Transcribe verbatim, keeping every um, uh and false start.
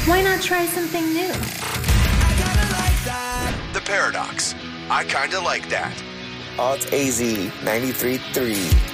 Why not try something new? The Paradox. I kinda like that. Alt A Z ninety-three point three.